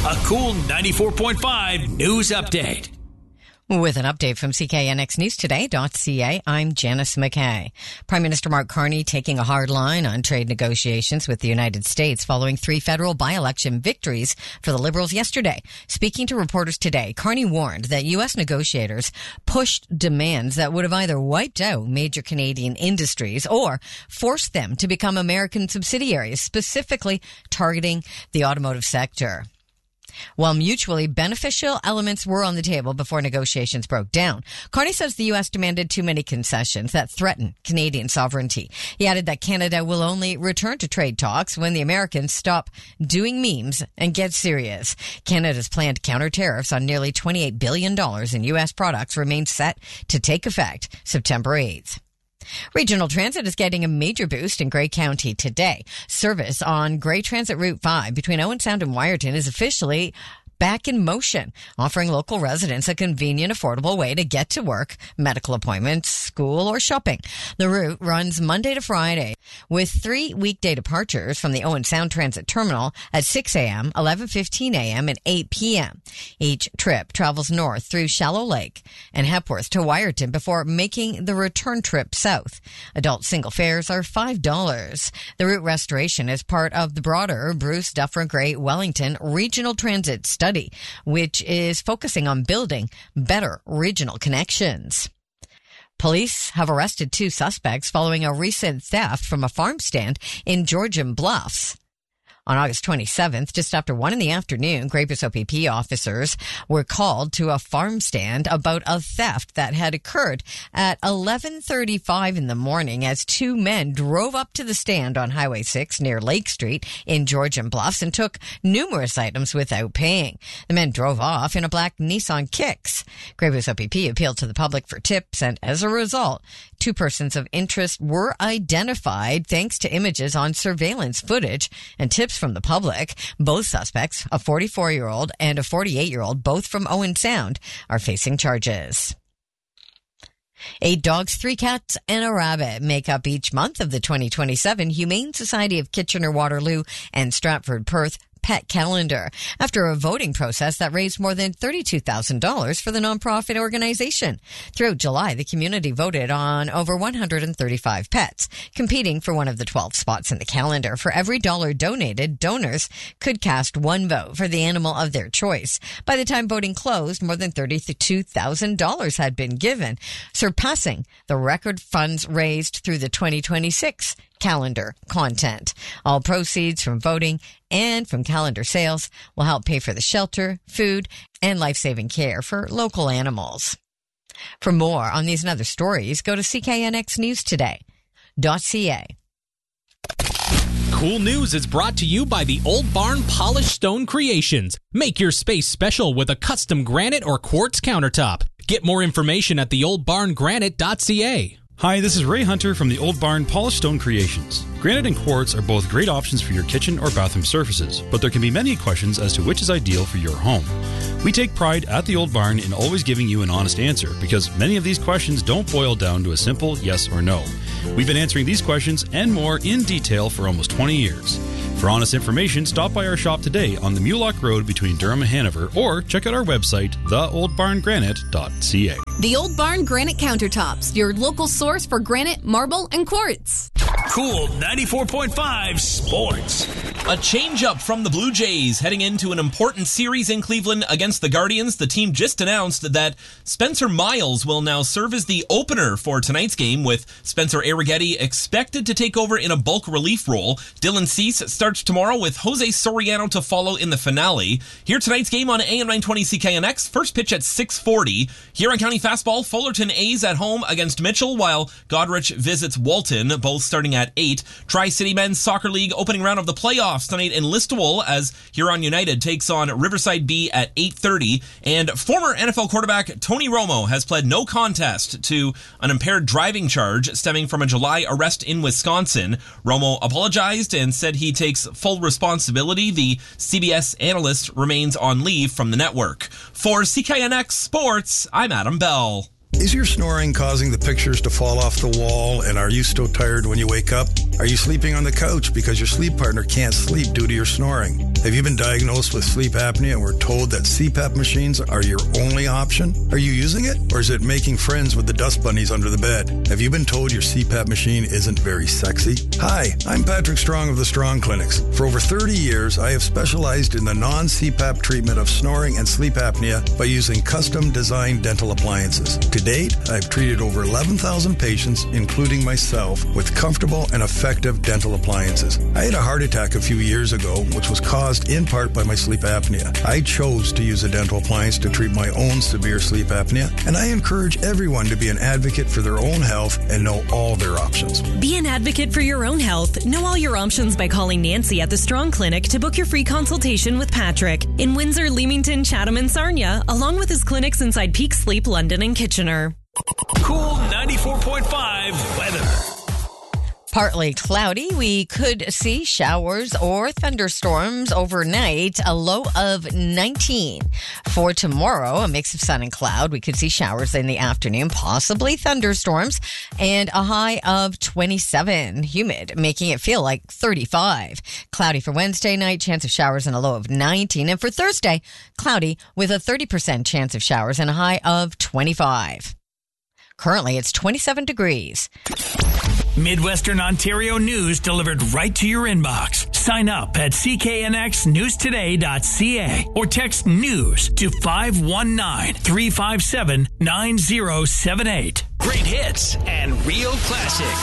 A cool 94.5 news update. With an update from CKNXNewsToday.ca, I'm Janice McKay. Prime Minister Mark Carney taking a hard line on trade negotiations with the United States following 3 federal by-election victories for the Liberals yesterday. Speaking to reporters today, Carney warned that U.S. negotiators pushed demands that would have either wiped out major Canadian industries or forced them to become American subsidiaries, specifically targeting the automotive sector. While mutually beneficial elements were on the table before negotiations broke down, Carney says the U.S. demanded too many concessions that threaten Canadian sovereignty. He added that Canada will only return to trade talks when the Americans stop doing memes and get serious. Canada's planned counter tariffs on nearly $28 billion in U.S. products remain set to take effect September 8th. Regional Transit is getting a major boost in Grey County today. Service on Grey Transit Route 5 between Owen Sound and Wyerton is officially back in motion, offering local residents a convenient, affordable way to get to work, medical appointments, school, or shopping. The route runs Monday to Friday with 3 weekday departures from the Owen Sound Transit Terminal at 6 a.m., 11:15 a.m., and 8 p.m. Each trip travels north through Shallow Lake and Hepworth to Wyerton before making the return trip south. Adult single fares are $5. The route restoration is part of the broader Bruce Dufferin Gray Wellington Regional Transit Study, which is focusing on building better regional connections. Police have arrested 2 suspects following a recent theft from a farm stand in Georgian Bluffs. On August 27th, just after 1 p.m, Grey Bruce OPP officers were called to a farm stand about a theft that had occurred at 11:35 in the morning as 2 men drove up to the stand on Highway 6 near Lake Street in Georgian Bluffs and took numerous items without paying. The men drove off in a black Nissan Kicks. Grey Bruce OPP appealed to the public for tips, and as a result, 2 persons of interest were identified thanks to images on surveillance footage and tips from the public. Both suspects, a 44-year-old and a 48-year-old, both from Owen Sound, are facing charges. 8 dogs, 3 cats, and a rabbit make up each month of the 2027 Humane Society of Kitchener-Waterloo and Stratford Perth pet calendar after a voting process that raised more than $32,000 for the nonprofit organization. Throughout July, the community voted on over 135 pets, competing for one of the 12 spots in the calendar. For every dollar donated, donors could cast 1 vote for the animal of their choice. By the time voting closed, more than $32,000 had been given, surpassing the record funds raised through the 2026 calendar content. All proceeds from voting and from calendar sales will help pay for the shelter, food, and life-saving care for local animals. For more on these and other stories, go to CKNXNewsToday.ca. Cool News is brought to you by the Old Barn Polished Stone Creations. Make your space special with a custom granite or quartz countertop. Get more information at theoldbarngranite.ca. Hi, this is Ray Hunter from the Old Barn Polished Stone Creations. Granite and quartz are both great options for your kitchen or bathroom surfaces, but there can be many questions as to which is ideal for your home. We take pride at the Old Barn in always giving you an honest answer, because many of these questions don't boil down to a simple yes or no. We've been answering these questions and more in detail for almost 20 years. For honest information, stop by our shop today on the Mulock Road between Durham and Hanover, or check out our website, theoldbarngranite.ca. The Old Barn Granite Countertops, your local source for granite, marble, and quartz. Cool 94.5 Sports. A change-up from the Blue Jays heading into an important series in Cleveland against the Guardians. The team just announced that Spencer Miles will now serve as the opener for tonight's game, with Spencer Arrighetti expected to take over in a bulk relief role. Dylan Cease starts tomorrow with Jose Soriano to follow in the finale. Here tonight's game on AM 920 CKNX. First pitch at 6:40. Here on County Fastball, Fullerton A's at home against Mitchell, while Goderich visits Walton, both starting at 8. Tri-City Men's Soccer League opening round of the playoffs tonight in Listowel as Huron United takes on Riverside B at 8:30. And former NFL quarterback Tony Romo has pled no contest to an impaired driving charge stemming from a July arrest in Wisconsin. Romo apologized and said he takes full responsibility. The CBS analyst remains on leave from the network. For CKNX Sports, I'm Adam Bell. Is your snoring causing the pictures to fall off the wall, and are you still tired when you wake up? Are you sleeping on the couch because your sleep partner can't sleep due to your snoring? Have you been diagnosed with sleep apnea and were told that CPAP machines are your only option? Are you using it, or is it making friends with the dust bunnies under the bed? Have you been told your CPAP machine isn't very sexy? Hi, I'm Patrick Strong of the Strong Clinics. For over 30 years, I have specialized in the non-CPAP treatment of snoring and sleep apnea by using custom-designed dental appliances. To date, I've treated over 11,000 patients, including myself, with comfortable and effective dental appliances. I had a heart attack a few years ago, which was caused in part by my sleep apnea. I chose to use a dental appliance to treat my own severe sleep apnea, and I encourage everyone to be an advocate for their own health and know all their options. Be an advocate for your own health. Know all your options by calling Nancy at the Strong Clinic to book your free consultation with Patrick in Windsor, Leamington, Chatham, and Sarnia, along with his clinics inside Peak Sleep, London, and Kitchener. Cool 94.5 weather. Partly cloudy. We could see showers or thunderstorms overnight, a low of 19. For tomorrow, a mix of sun and cloud. We could see showers in the afternoon, possibly thunderstorms, and a high of 27. Humid, making it feel like 35. Cloudy for Wednesday night, chance of showers and a low of 19. And for Thursday, cloudy with a 30% chance of showers and a high of 25. Currently, it's 27 degrees. Midwestern Ontario news delivered right to your inbox. Sign up at cknxnewstoday.ca or text news to 519-357-9078. Great hits and real classics.